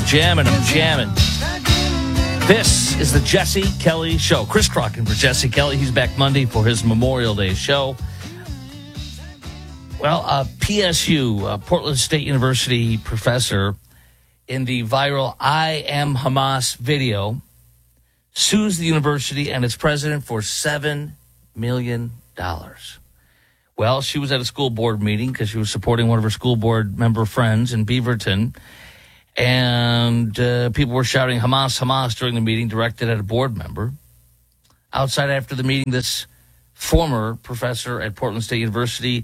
jamming. This is the Jesse Kelly Show. Chris Crocker for Jesse Kelly. He's back Monday for his Memorial Day show. Well, PSU, Portland State University professor, in the viral I Am Hamas video, sues the university and its president for $7 million. Well, she was at a school board meeting because she was supporting one of her school board member friends in Beaverton. And people were shouting Hamas, Hamas during the meeting directed at a board member. Outside after the meeting, this former professor at Portland State University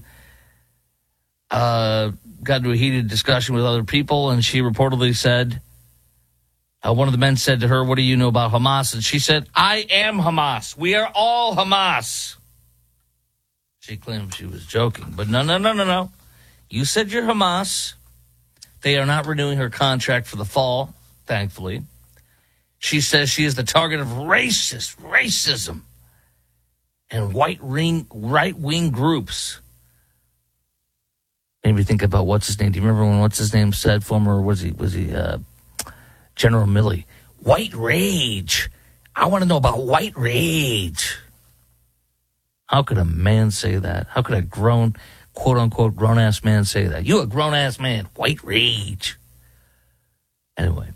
got into a heated discussion with other people, and she reportedly said, one of the men said to her, "What do you know about Hamas?" And she said, "I am Hamas. We are all Hamas." She claimed she was joking, but no. You said you're Hamas. They are not renewing her contract for the fall, thankfully. She says she is the target of racism, and right-wing groups. Made me think about what's his name. Do you remember when what's his name said? Was he General Milley? White rage. I want to know about white rage. How could a man say that? How could a grown, quote-unquote, grown-ass man say that? You a grown-ass man. White rage. Anyway.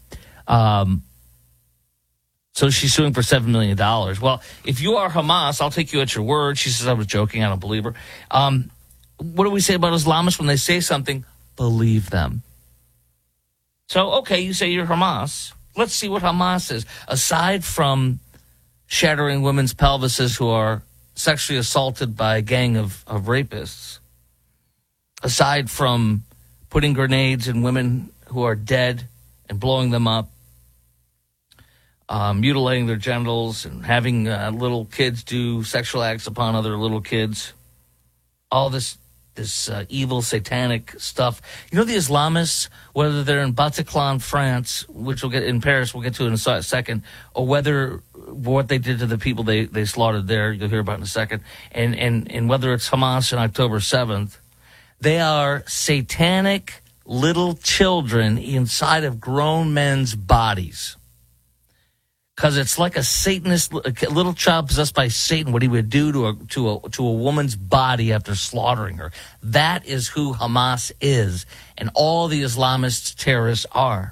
So she's suing for $7 million. Well, if you are Hamas, I'll take you at your word. She says I was joking. I don't believe her. What do we say about Islamists? When they say something, believe them. So, okay, you say you're Hamas. Let's see what Hamas is. Aside from shattering women's pelvises who are sexually assaulted by a gang of rapists, aside from putting grenades in women who are dead and blowing them up, mutilating their genitals and having little kids do sexual acts upon other little kids, all this evil satanic stuff. You know, the Islamists, whether they're in Bataclan, France, which we'll get in Paris, we'll get to in a second, or whether what they did to the people they slaughtered there, you'll hear about in a second, and whether it's Hamas on October 7th, they are satanic little children inside of grown men's bodies. Because it's like a Satanist, a little child possessed by Satan, what he would do to a woman's body after slaughtering her. That is who Hamas is, and all the Islamist terrorists are.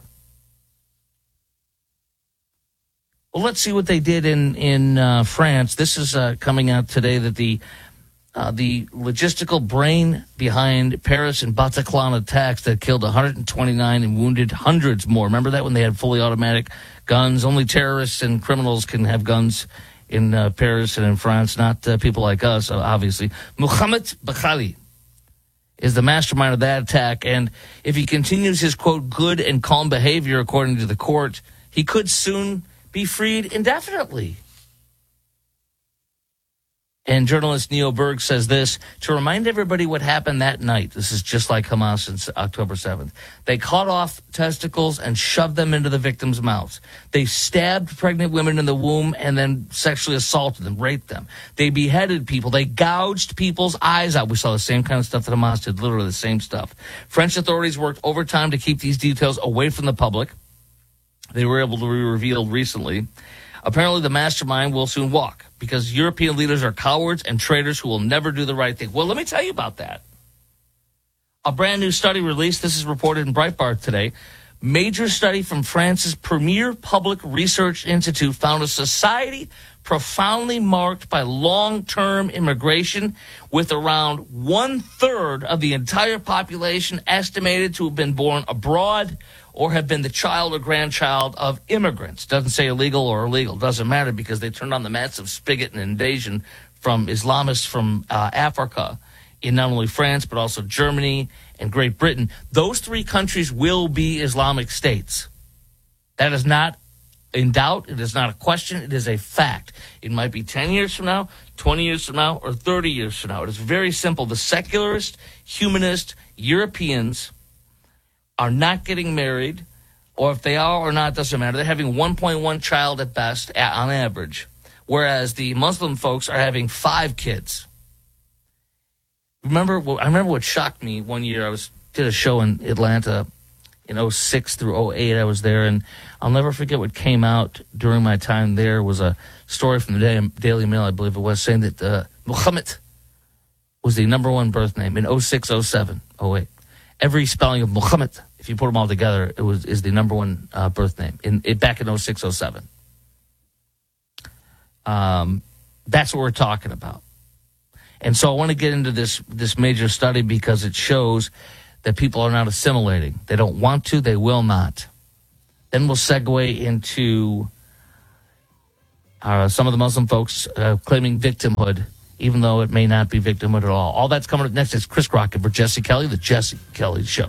Well, let's see what they did in France. This is coming out today that the logistical brain behind Paris and Bataclan attacks that killed 129 and wounded hundreds more. Remember that when they had fully automatic guns? Only terrorists and criminals can have guns in Paris and in France, not people like us, obviously. Mohamed Bakhali is the mastermind of that attack, and if he continues his, quote, good and calm behavior, according to the court, he could soon be freed indefinitely. And journalist Neil Berg says this, to remind everybody what happened that night. This is just like Hamas on October 7th. They cut off testicles and shoved them into the victims' mouths. They stabbed pregnant women in the womb and then sexually assaulted them, raped them. They beheaded people. They gouged people's eyes out. We saw the same kind of stuff that Hamas did, literally the same stuff. French authorities worked overtime to keep these details away from the public. They were able to be revealed recently. Apparently, the mastermind will soon walk because European leaders are cowards and traitors who will never do the right thing. Well, let me tell you about that. A brand new study released, this is reported in Breitbart today, major study from France's premier public research institute found a society profoundly marked by long-term immigration, with around 1/3 of the entire population estimated to have been born abroad or have been the child or grandchild of immigrants. Doesn't say illegal or illegal. Doesn't matter because they turned on the massive spigot and invasion from Islamists from Africa in not only France but also Germany and Great Britain. Those three countries will be Islamic states. That is not in doubt. It is not a question. It is a fact. It might be 10 years from now, 20 years from now, or 30 years from now. It is very simple. The secularist, humanist Europeans are not getting married, or if they are or not, doesn't matter. They're having 1.1 child at best on average, whereas the Muslim folks are having 5 kids. I remember what shocked me one year. I did a show in Atlanta in 06 through 08. I was there, and I'll never forget what came out during my time there was a story from the Daily Mail, I believe it was, saying that Muhammad was the number one birth name in 06, 07, 08. Every spelling of Muhammad, if you put them all together, is the number one birth name back in 06, 07. That's what we're talking about. And so I want to get into this major study because it shows that people are not assimilating. They don't want to, they will not. Then we'll segue into some of the Muslim folks claiming victimhood, even though it may not be victimhood at all. All that's coming up next. It's Chris Crockett for Jesse Kelly, The Jesse Kelly Show.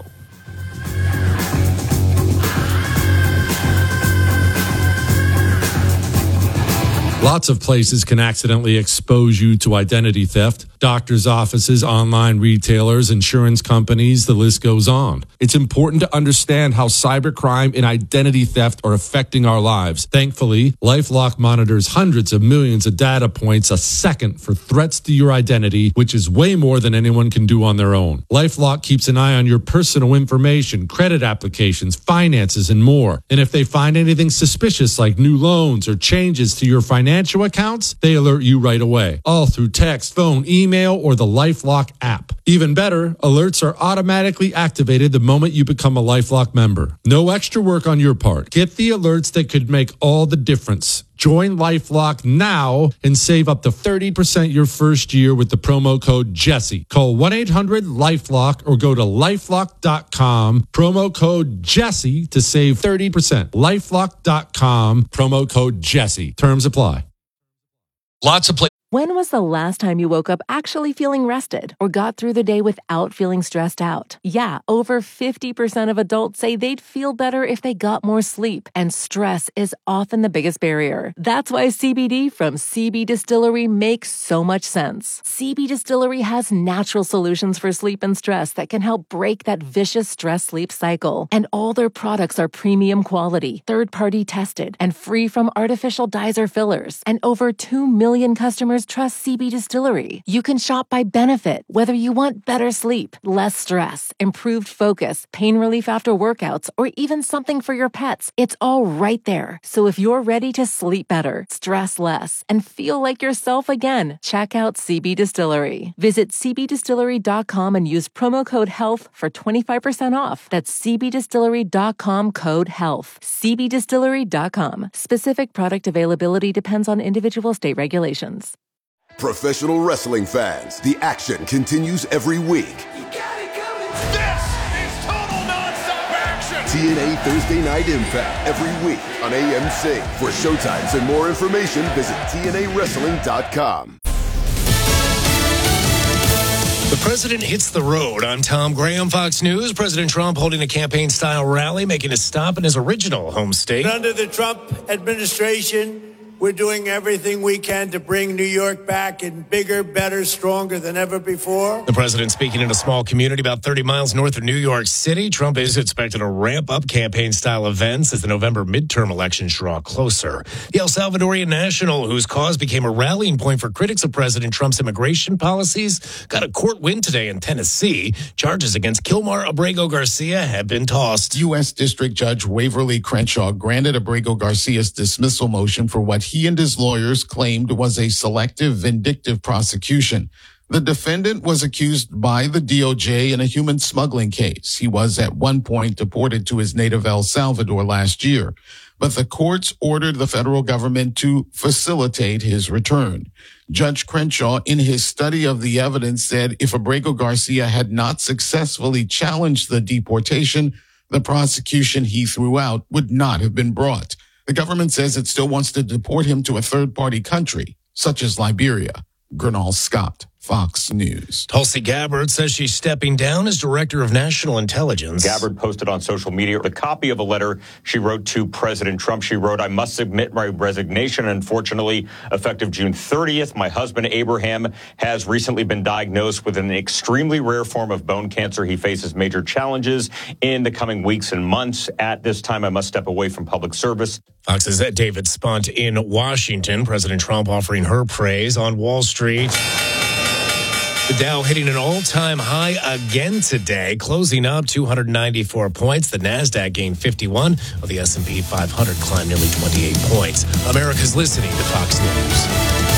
Lots of places can accidentally expose you to identity theft. Doctors' offices, online retailers, insurance companies, the list goes on. It's important to understand how cybercrime and identity theft are affecting our lives. Thankfully, LifeLock monitors hundreds of millions of data points a second for threats to your identity, which is way more than anyone can do on their own. LifeLock keeps an eye on your personal information, credit applications, finances, and more. And if they find anything suspicious like new loans or changes to your financial accounts, they alert you right away. All through text, phone, email, or the LifeLock app. Even better, alerts are automatically activated the moment you become a LifeLock member. No extra work on your part. Get the alerts that could make all the difference. Join LifeLock now and save up to 30% your first year with the promo code Jesse. Call 1-800-LifeLock or go to LifeLock.com. Promo code Jesse to save 30%. LifeLock.com. Promo code Jesse. Terms apply. Lots of places. When was the last time you woke up actually feeling rested or got through the day without feeling stressed out? Yeah, over 50% of adults say they'd feel better if they got more sleep, and stress is often the biggest barrier. That's why CBD from CB Distillery makes so much sense. CB Distillery has natural solutions for sleep and stress that can help break that vicious stress-sleep cycle. And all their products are premium quality, third-party tested, and free from artificial dyes or fillers. And over 2 million customers trust CB Distillery. You can shop by benefit, whether you want better sleep, less stress, improved focus, pain relief after workouts, or even something for your pets. It's all right there. So if you're ready to sleep better, stress less, and feel like yourself again, check out CB Distillery. Visit cbdistillery.com and use promo code HEALTH for 25% off. That's cbdistillery.com code HEALTH. cbdistillery.com. Specific product availability depends on individual state regulations. Professional wrestling fans, the action continues every week. You got it coming. This is total nonstop action. TNA Thursday Night Impact every week on AMC. For showtimes and more information, visit TNAWrestling.com. The president hits the road. I'm Tom Graham, Fox News. President Trump holding a campaign-style rally, making a stop in his original home state. Under the Trump administration, we're doing everything we can to bring New York back in bigger, better, stronger than ever before. The president speaking in a small community about 30 miles north of New York City. Trump is expected to ramp up campaign-style events as the November midterm elections draw closer. The El Salvadorian national, whose cause became a rallying point for critics of President Trump's immigration policies, got a court win today in Tennessee. Charges against Kilmar Abrego Garcia have been tossed. U.S. District Judge Waverly Crenshaw granted Abrego Garcia's dismissal motion for what he and his lawyers claimed was a selective, vindictive prosecution. The defendant was accused by the DOJ in a human smuggling case. He was at one point deported to his native El Salvador last year, but the courts ordered the federal government to facilitate his return. Judge Crenshaw, in his study of the evidence, said if Abrego Garcia had not successfully challenged the deportation, the prosecution he threw out would not have been brought. The government says it still wants to deport him to a third-party country, such as Liberia. Gernal Scott, Fox News. Tulsi Gabbard says she's stepping down as Director of National Intelligence. Gabbard posted on social media a copy of a letter she wrote to President Trump. She wrote, "I must submit my resignation. Unfortunately, effective June 30th, my husband Abraham has recently been diagnosed with an extremely rare form of bone cancer. He faces major challenges in the coming weeks and months. At this time, I must step away from public service." Fox's David Spunt in Washington. President Trump offering her praise on Wall Street. The Dow hitting an all-time high again today, closing up 294 points. The Nasdaq gained 51, while the S&P 500 climbed nearly 28 points. America's listening to Fox News.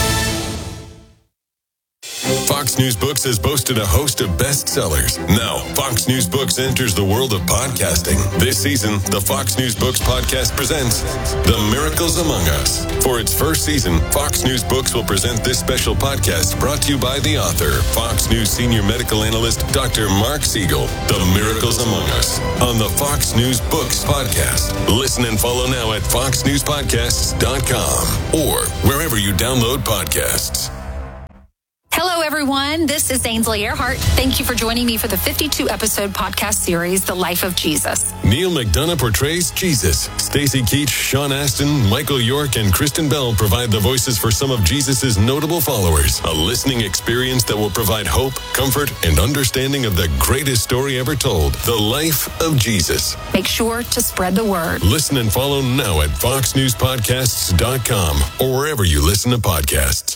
Fox News Books has boasted a host of bestsellers. Now, Fox News Books enters the world of podcasting. This season, the Fox News Books podcast presents The Miracles Among Us. For its first season, Fox News Books will present this special podcast brought to you by the author, Fox News senior medical analyst, Dr. Mark Siegel. The Miracles Among Us on the Fox News Books podcast. Listen and follow now at foxnewspodcasts.com or wherever you download podcasts. Hello, everyone. This is Ainsley Earhart. Thank you for joining me for the 52-episode podcast series, The Life of Jesus. Neil McDonough portrays Jesus. Stacey Keach, Sean Astin, Michael York, and Kristen Bell provide the voices for some of Jesus' notable followers. A listening experience that will provide hope, comfort, and understanding of the greatest story ever told, The Life of Jesus. Make sure to spread the word. Listen and follow now at foxnewspodcasts.com or wherever you listen to podcasts.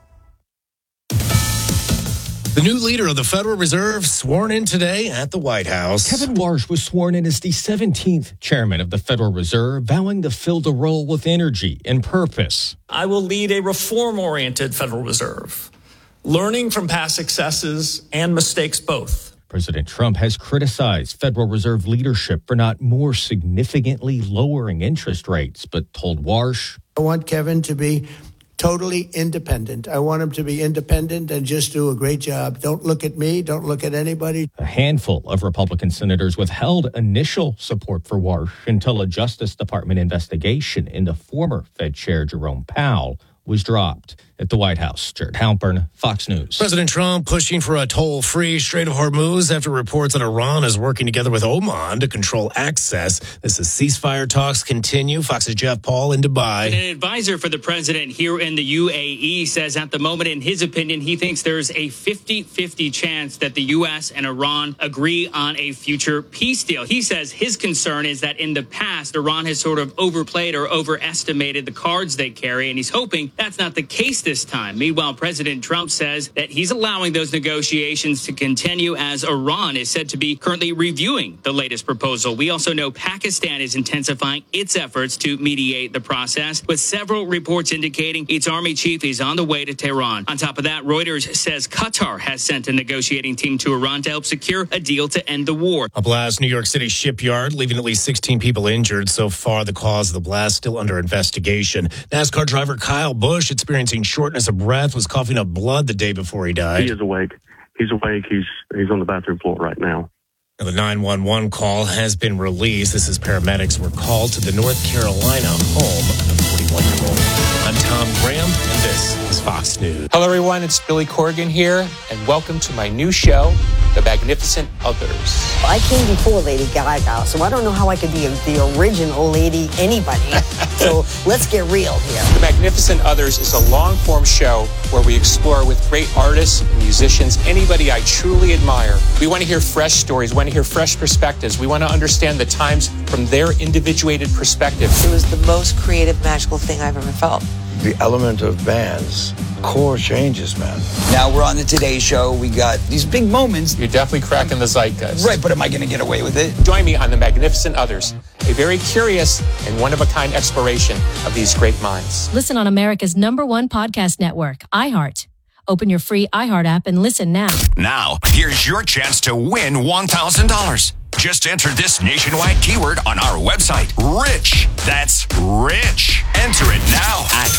The new leader of the Federal Reserve sworn in today at the White House. Kevin Warsh was sworn in as the 17th chairman of the Federal Reserve, vowing to fill the role with energy and purpose. I will lead a reform-oriented Federal Reserve, learning from past successes and mistakes both. President Trump has criticized Federal Reserve leadership for not more significantly lowering interest rates, but told Warsh, I want Kevin to be totally independent. I want him to be independent and just do a great job. Don't look at me. Don't look at anybody. A handful of Republican senators withheld initial support for Warsh until a Justice Department investigation into former Fed Chair Jerome Powell was dropped. At the White House, Jared Halpern, Fox News. President Trump pushing for a toll-free Strait of Hormuz after reports that Iran is working together with Oman to control access. This is ceasefire talks continue. Fox's Jeff Paul in Dubai. An advisor for the president here in the UAE says at the moment, in his opinion, he thinks there's a 50-50 chance that the U.S. and Iran agree on a future peace deal. He says his concern is that in the past, Iran has sort of overplayed or overestimated the cards they carry, and he's hoping that's not the case this time. Meanwhile, President Trump says that he's allowing those negotiations to continue as Iran is said to be currently reviewing the latest proposal. We also know Pakistan is intensifying its efforts to mediate the process, with several reports indicating its army chief is on the way to Tehran. On top of that, Reuters says Qatar has sent a negotiating team to Iran to help secure a deal to end the war. A blast New York City shipyard, leaving at least 16 people injured. So far, the cause of the blast still under investigation. NASCAR driver Kyle Busch experiencing shortness of breath, was coughing up blood the day before he died. He is awake. He's awake. He's on the bathroom floor right now. Now, the 911 call has been released. This is paramedics were called to the North Carolina home of the 41-year-old. I'm Tom Graham, and this is Fox News. Hello, everyone. It's Billy Corrigan here, and welcome to my new show, The Magnificent Others. I came before Lady Gaga, so I don't know how I could be the original Lady anybody. So let's get real here. The Magnificent Others is a long-form show where we explore with great artists, musicians, anybody I truly admire. We want to hear fresh stories. We want to hear fresh perspectives. We want to understand the times from their individuated perspective. It was the most creative, magical thing I've ever felt. The element of bands, core changes, man. Now we're on the Today Show. We got these big moments. You're definitely cracking the zeitgeist. Right, but am I going to get away with it? Join me on The Magnificent Others, a very curious and one-of-a-kind exploration of these great minds. Listen on America's #1 podcast network, iHeart. Open your free iHeart app and listen now. Now, here's your chance to win $1,000. Just enter this nationwide keyword on our website, RICH. That's RICH. Enter it now at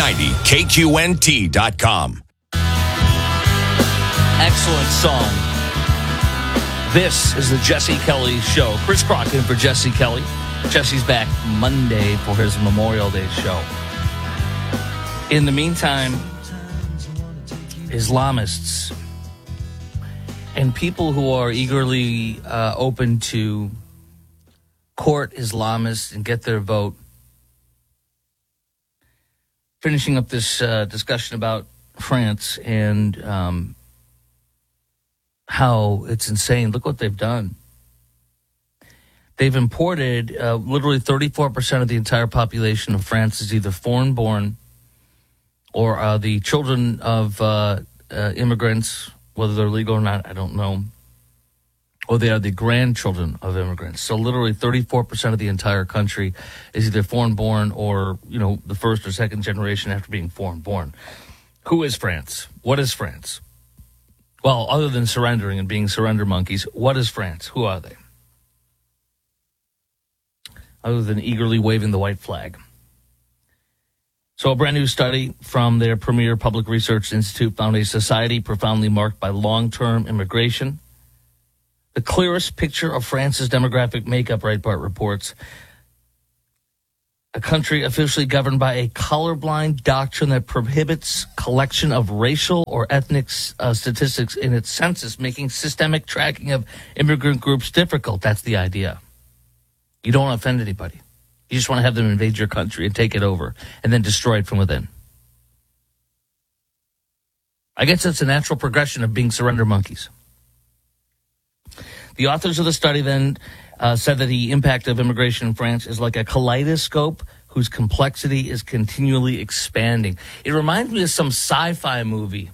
590kqnt.com. Excellent song. This is the Jesse Kelly Show. Chris Crockett for Jesse Kelly. Jesse's back Monday for his Memorial Day show. In the meantime, Islamists and people who are eagerly open to court Islamists and get their vote. Finishing up this discussion about France and how it's insane. Look what they've done. They've imported literally 34% of the entire population of France is either foreign-born or the children of immigrants Whether they're legal or not, I don't know. Or they are the grandchildren of immigrants. So literally 34% of the entire country is either foreign-born or, the first or second generation after being foreign-born. Who is France? What is France? Well, other than surrendering and being surrender monkeys, what is France? Who are they? Other than eagerly waving the white flag. So a brand new study from their premier public research institute found a society profoundly marked by long-term immigration. The clearest picture of France's demographic makeup, Breitbart reports. A country officially governed by a colorblind doctrine that prohibits collection of racial or ethnic statistics in its census, making systemic tracking of immigrant groups difficult. That's the idea. You don't want to offend anybody. You just want to have them invade your country and take it over and then destroy it from within. I guess it's a natural progression of being surrender monkeys. The authors of the study then said that the impact of immigration in France is like a kaleidoscope whose complexity is continually expanding. It reminds me of some sci-fi movie.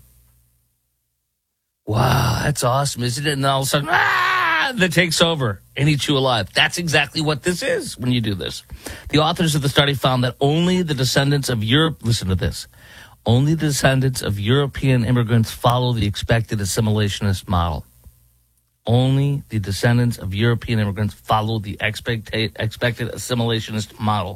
Wow, that's awesome, isn't it? And then all of a sudden, that takes over and eats you alive. That's exactly what this is when you do this. The authors of the study found that only the descendants of Europe, listen to this, only the descendants of European immigrants follow the expected assimilationist model. Only the descendants of European immigrants follow the expected assimilationist model.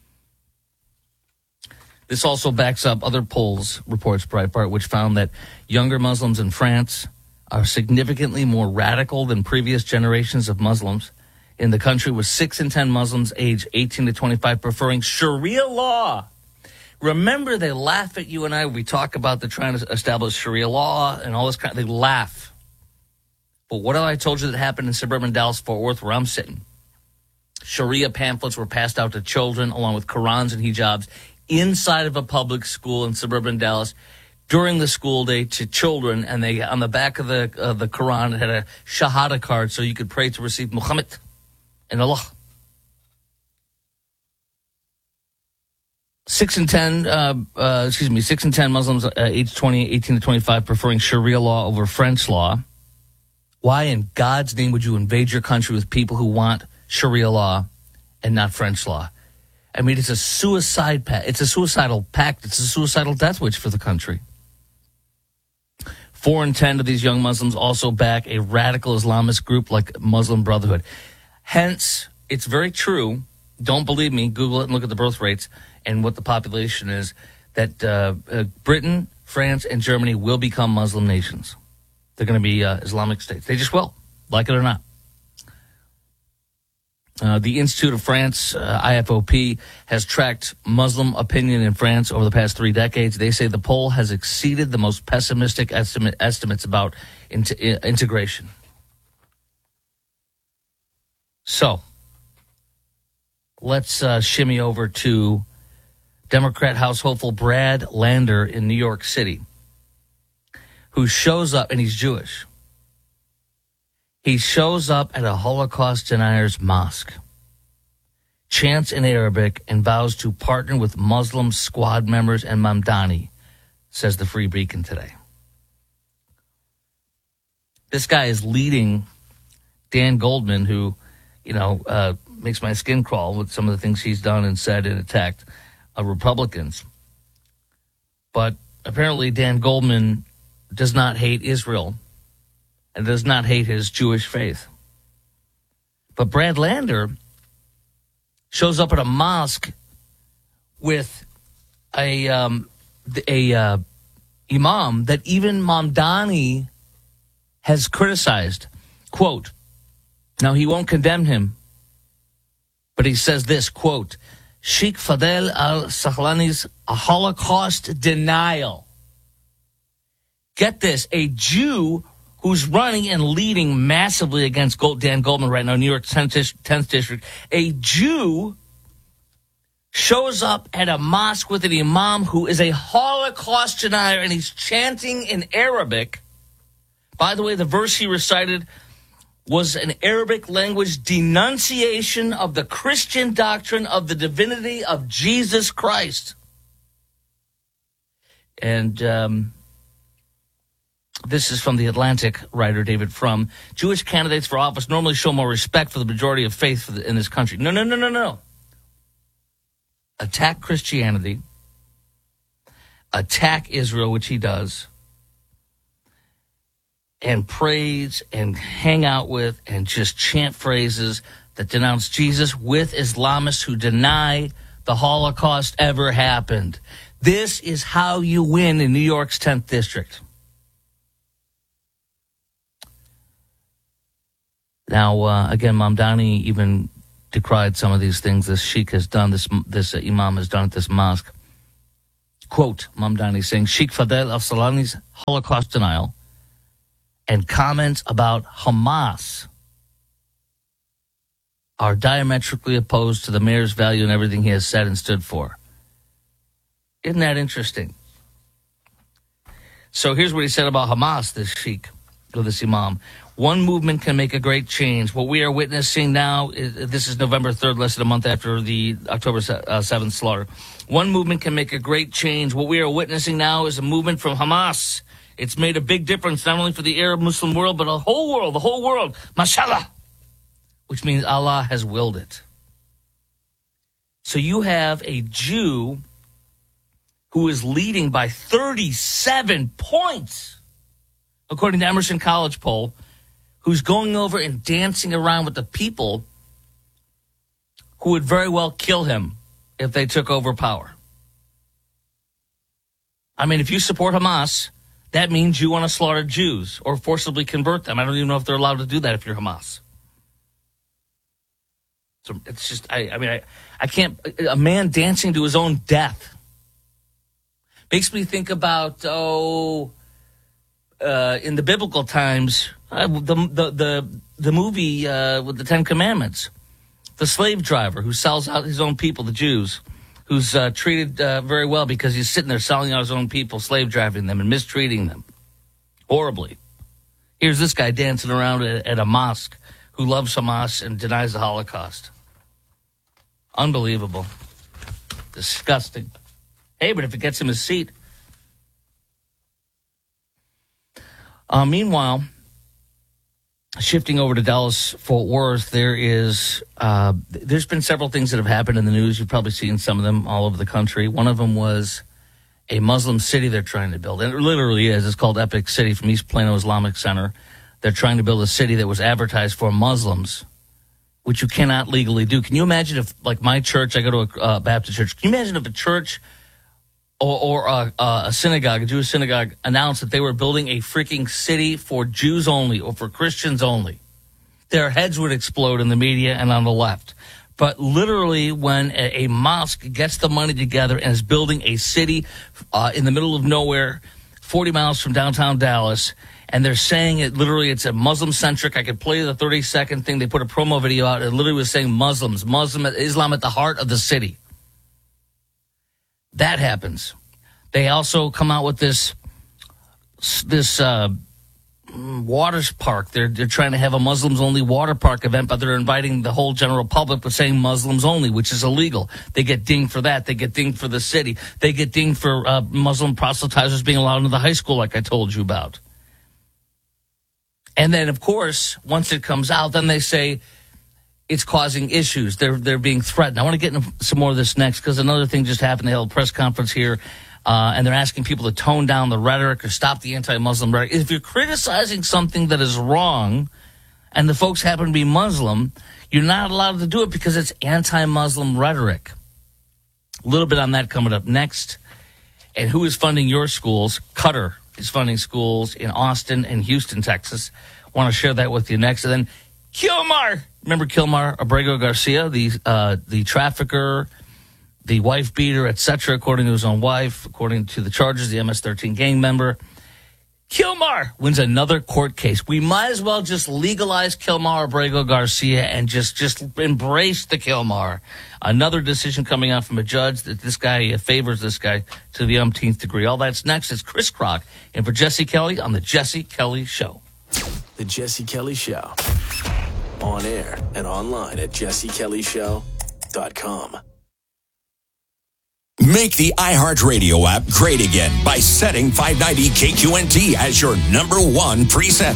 This also backs up other polls, reports Breitbart, which found that younger Muslims in France are significantly more radical than previous generations of Muslims in the country, with 6 in 10 Muslims aged 18 to 25 preferring Sharia law. Remember, they laugh at you and I. We talk about the trying to establish Sharia law and all this kind of, they laugh. But what have I told you that happened in suburban Dallas-Fort Worth where I'm sitting? Sharia pamphlets were passed out to children along with Qurans and hijabs inside of a public school in suburban Dallas during the school day to children, and they on the back of the Quran it had a Shahada card so you could pray to receive Muhammad and Allah. 6 in 10 Muslims aged 18 to 25 preferring Sharia law over French law. Why in God's name would you invade your country with people who want Sharia law and not French law? I mean, it's a suicide pact. It's a suicidal pact. It's a suicidal death wish for the country. 4 in 10 of these young Muslims also back a radical Islamist group like Muslim Brotherhood. Hence, it's very true. Don't believe me. Google it and look at the birth rates and what the population is. That Britain, France, and Germany will become Muslim nations. They're going to be Islamic states. They just will, like it or not. The Institute of France, IFOP, has tracked Muslim opinion in France over the past 3 decades. They say the poll has exceeded the most pessimistic estimates about integration. So, let's shimmy over to Democrat House hopeful Brad Lander in New York City, who shows up, and he's Jewish. He shows up at a Holocaust deniers' mosque, chants in Arabic, and vows to partner with Muslim squad members and Mamdani, says the Free Beacon today. This guy is leading Dan Goldman, who, makes my skin crawl with some of the things he's done and said and attacked Republicans. But apparently Dan Goldman does not hate Israel and does not hate his Jewish faith. But Brad Lander shows up at a mosque with a imam that even Mamdani has criticized. Quote, now he won't condemn him, but he says this, quote, Sheikh Fadel al-Sahlani's a Holocaust denial. Get this, a Jew who's running and leading massively against Dan Goldman right now, New York 10th District, a Jew shows up at a mosque with an imam who is a Holocaust denier, and he's chanting in Arabic. By the way, the verse he recited was an Arabic language denunciation of the Christian doctrine of the divinity of Jesus Christ. And This is from the Atlantic writer David Frum. Jewish candidates for office normally show more respect for the majority of faith in this country. No. Attack Christianity. Attack Israel, which he does. And praise and hang out with and just chant phrases that denounce Jesus with Islamists who deny the Holocaust ever happened. This is how you win in New York's 10th district. Now, again, Mamdani even decried some of these things this sheikh has done, this imam has done at this mosque. Quote, Mamdani saying, Sheikh Fadel al-Salani's Holocaust denial and comments about Hamas are diametrically opposed to the mayor's value and everything he has said and stood for. Isn't that interesting? So here's what he said about Hamas, this sheikh, or this imam. One movement can make a great change. What we are witnessing now, this is November 3rd, less than a month after the October 7th slaughter. One movement can make a great change. What we are witnessing now is a movement from Hamas. It's made a big difference, not only for the Arab Muslim world, but the whole world. Mashallah. Which means Allah has willed it. So you have a Jew who is leading by 37 points, according to Emerson College poll, who's going over and dancing around with the people who would very well kill him if they took over power. I mean, if you support Hamas, that means you want to slaughter Jews or forcibly convert them. I don't even know if they're allowed to do that if you're Hamas. So it's just, I can't, a man dancing to his own death makes me think about, in the biblical times, the movie with the Ten Commandments, the slave driver who sells out his own people, the Jews, who's treated very well because he's sitting there selling out his own people, slave driving them and mistreating them horribly. Here's this guy dancing around at a mosque who loves Hamas and denies the Holocaust. Unbelievable. Disgusting. Hey, but if it gets him his seat. Meanwhile, shifting over to Dallas-Fort Worth, there's been several things that have happened in the news. You've probably seen some of them all over the country. One of them was a Muslim city they're trying to build. And it literally is. It's called Epic City from East Plano Islamic Center. They're trying to build a city that was advertised for Muslims, which you cannot legally do. Can you imagine if, like my church, I go to a Baptist church, can you imagine if a church or a synagogue, a Jewish synagogue, announced that they were building a freaking city for Jews only or for Christians only? Their heads would explode in the media and on the left. But literally, when a mosque gets the money together and is building a city in the middle of nowhere, 40 miles from downtown Dallas, and they're saying it literally, it's a Muslim-centric. I could play the 30-second thing. They put a promo video out. It literally was saying Islam at the heart of the city. That happens. They also come out with this water park. They're trying to have a Muslims-only water park event, but they're inviting the whole general public but saying Muslims only, which is illegal. They get dinged for that. They get dinged for the city. They get dinged for Muslim proselytizers being allowed into the high school like I told you about. And then, of course, once it comes out, then they say it's causing issues. They're being threatened. I want to get into some more of this next because another thing just happened. They held a press conference here, and they're asking people to tone down the rhetoric or stop the anti-Muslim rhetoric. If you're criticizing something that is wrong and the folks happen to be Muslim, you're not allowed to do it because it's anti-Muslim rhetoric. A little bit on that coming up next. And who is funding your schools? Qatar is funding schools in Austin and Houston, Texas. I want to share that with you next. And then Kilmar. Remember Kilmar Abrego Garcia, the trafficker, the wife beater, etc., according to his own wife, according to the charges, the MS-13 gang member. Kilmar wins another court case. We might as well just legalize Kilmar Abrego Garcia and just embrace the Kilmar. Another decision coming out from a judge that this guy favors this guy to the umpteenth degree. All that's next. It's Chris Kroc and for Jesse Kelly on The Jesse Kelly Show. The Jesse Kelly Show. On air and online at jessekellyshow.com. Make the iHeartRadio app great again by setting 590 KQNT as your number one preset.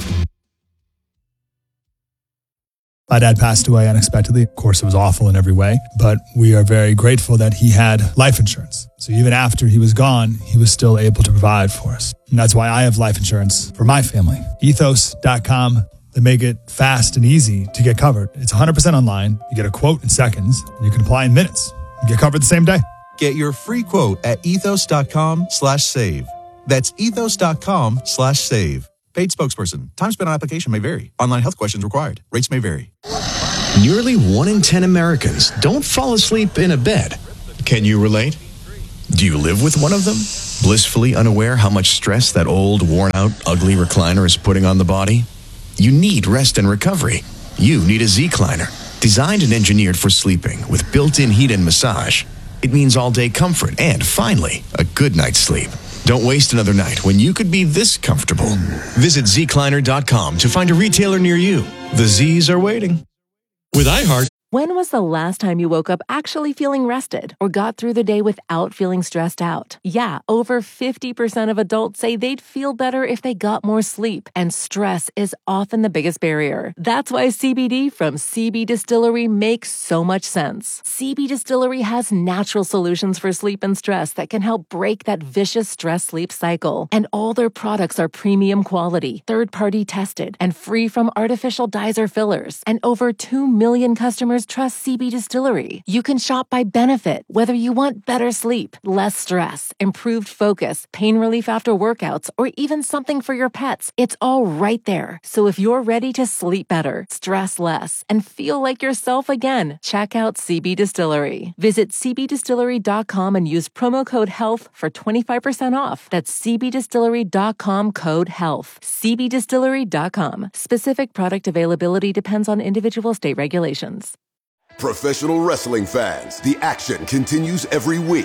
My dad passed away unexpectedly. Of course, it was awful in every way, but we are very grateful that he had life insurance. So even after he was gone, he was still able to provide for us. And that's why I have life insurance for my family. Ethos.com. They make it fast and easy to get covered. It's 100% online. You get a quote in seconds, and you can apply in minutes. You get covered the same day. Get your free quote at ethos.com/save. That's ethos.com/save. Paid spokesperson. Time spent on application may vary. Online health questions required. Rates may vary. Nearly 1 in 10 Americans don't fall asleep in a bed. Can you relate? Do you live with one of them? Blissfully unaware how much stress that old, worn-out, ugly recliner is putting on the body? You need rest and recovery. You need a Z-Cliner. Designed and engineered for sleeping with built-in heat and massage. It means all-day comfort and, finally, a good night's sleep. Don't waste another night when you could be this comfortable. Visit zcliner.com to find a retailer near you. The Z's are waiting. With iHeart. When was the last time you woke up actually feeling rested or got through the day without feeling stressed out? Yeah, over 50% of adults say they'd feel better if they got more sleep, and stress is often the biggest barrier. That's why CBD from CB Distillery makes so much sense. CB Distillery has natural solutions for sleep and stress that can help break that vicious stress-sleep cycle. And all their products are premium quality, third-party tested, and free from artificial dyes or fillers. And over 2 million customers trust CB Distillery. You can shop by benefit, whether you want better sleep, less stress, improved focus, pain relief after workouts, or even something for your pets. It's all right there. So if you're ready to sleep better, stress less, and feel like yourself again, check out CB Distillery. Visit cbdistillery.com and use promo code HEALTH for 25% off. That's cbdistillery.com code HEALTH. cbdistillery.com. Specific product availability depends on individual state regulations. Professional wrestling fans, the action continues every week.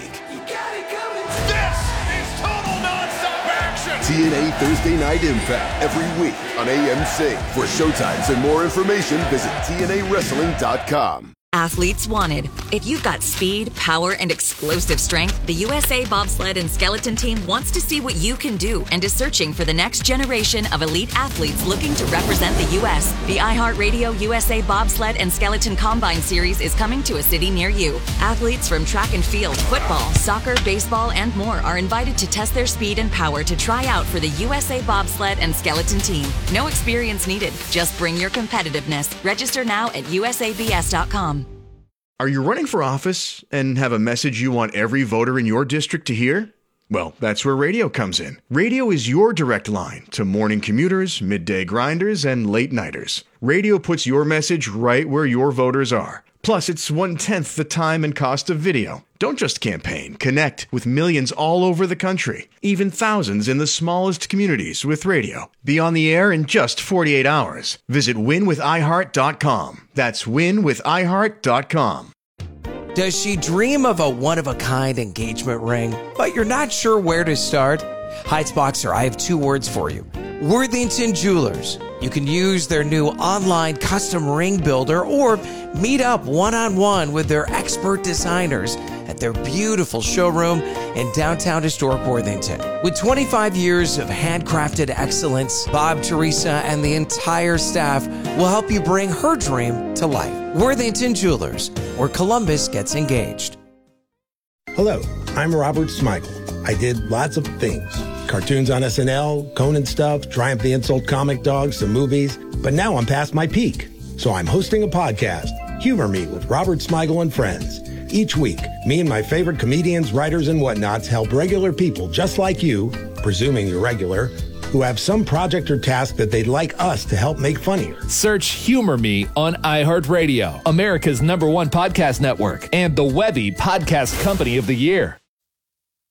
This is total nonstop action. TNA Thursday Night Impact every week on AMC. For showtimes and more information, visit TNAWrestling.com. Athletes wanted. If you've got speed, power, and explosive strength, the USA Bobsled and Skeleton Team wants to see what you can do and is searching for the next generation of elite athletes looking to represent the U.S. The iHeartRadio USA Bobsled and Skeleton Combine Series is coming to a city near you. Athletes from track and field, football, soccer, baseball, and more are invited to test their speed and power to try out for the USA Bobsled and Skeleton Team. No experience needed. Just bring your competitiveness. Register now at usabs.com. Are you running for office and have a message you want every voter in your district to hear? Well, that's where radio comes in. Radio is your direct line to morning commuters, midday grinders, and late nighters. Radio puts your message right where your voters are. Plus, it's 1/10 the time and cost of video. Don't just campaign. Connect with millions all over the country, even thousands in the smallest communities with radio. Be on the air in just 48 hours. Visit winwithiheart.com. That's winwithiheart.com. Does she dream of a one-of-a-kind engagement ring, but you're not sure where to start? Heights Boxer, I have 2 words for you. Worthington Jewelers. You can use their new online custom ring builder or meet up one-on-one with their expert designers at their beautiful showroom in downtown historic Worthington. With 25 years of handcrafted excellence, Bob, Teresa, and the entire staff will help you bring her dream to life. Worthington Jewelers, where Columbus gets engaged. Hello, I'm Robert Smigel. I did lots of things. Cartoons on SNL, Conan stuff, Triumph the Insult Comic Dogs, some movies. But now I'm past my peak. So I'm hosting a podcast, Humor Me with Robert Smigel and Friends. Each week, me and my favorite comedians, writers, and whatnots help regular people just like you, presuming you're regular, who have some project or task that they'd like us to help make funnier. Search Humor Me on iHeartRadio, America's #1 podcast network, and the Webby Podcast Company of the Year.